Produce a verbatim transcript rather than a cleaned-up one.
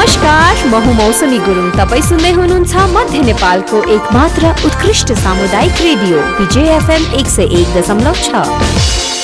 नमस्कार, म हुँ मौसमी गुरुङ। तपाईँ सुन्दै हुनुहुन्छ मध्य नेपालको एक मात्र उत्कृष्ट सामुदायिक रेडियो विजय एफएम एक सय एक दशमलव छ।